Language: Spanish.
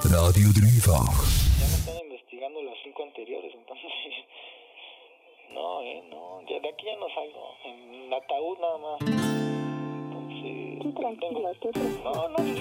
Radio Driva. Ya me están investigando las 5 anteriores, entonces... No, no, ya de aquí ya no salgo. En ataúd nada más. Entonces... Tú tranquilo, No, no,